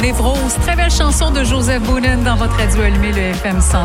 Olive Rose. Très belle chanson de Joseph Boonen dans votre radio allumée, le FM 103.3.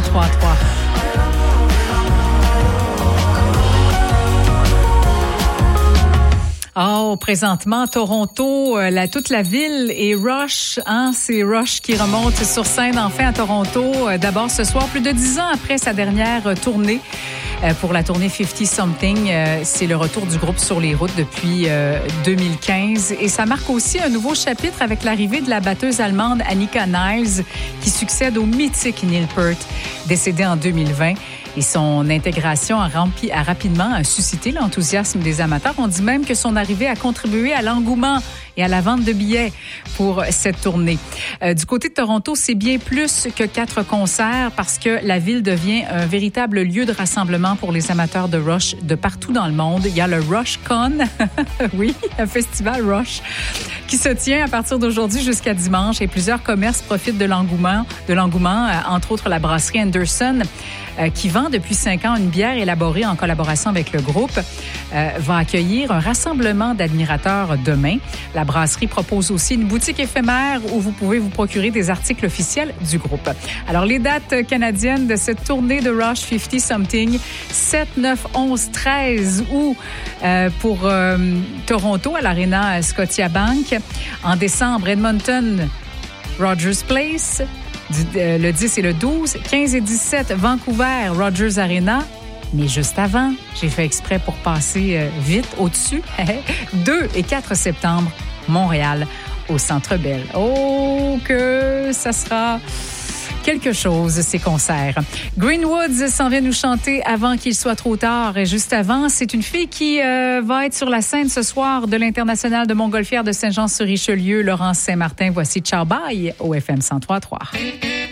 Oh, présentement, Toronto, toute la ville est Rush, hein? C'est Rush qui remonte sur scène enfin à Toronto. D'abord ce soir, plus de 10 ans après sa dernière tournée. Pour la tournée 50 Something, c'est le retour du groupe sur les routes depuis 2015. Et ça marque aussi un nouveau chapitre avec l'arrivée de la batteuse allemande Annika Niles, qui succède au mythique Neil Peart, décédé en 2020. Et son intégration a rapidement suscité l'enthousiasme des amateurs. On dit même que son arrivée a contribué à l'engouement et à la vente de billets pour cette tournée. Du côté de Toronto, c'est bien plus que 4 concerts parce que la ville devient un véritable lieu de rassemblement pour les amateurs de Rush de partout dans le monde. Il y a le RushCon, oui, un festival Rush, qui se tient à partir d'aujourd'hui jusqu'à dimanche et plusieurs commerces profitent de l'engouement, entre autres la brasserie Anderson, qui vend depuis 5 ans une bière élaborée en collaboration avec le groupe, va accueillir un rassemblement d'admirateurs demain. La brasserie propose aussi une boutique éphémère où vous pouvez vous procurer des articles officiels du groupe. Alors, les dates canadiennes de cette tournée de Rush 50 Something, 7, 9, 11, 13 août pour Toronto à l'Arena Scotiabank. En décembre, Edmonton, Rogers Place. Le 10 et le 12, 15 et 17, Vancouver, Rogers Arena. Mais juste avant, j'ai fait exprès pour passer vite au-dessus, 2 et 4 septembre, Montréal, au Centre Bell. Oh, que ça sera quelque chose, ces concerts. Greenwoods s'en vient nous chanter avant qu'il soit trop tard. Et juste avant, c'est une fille qui va être sur la scène ce soir de l'International de Montgolfière de Saint-Jean-sur-Richelieu, Laurence Saint-Martin. Voici Ciao Bye au FM 103.3.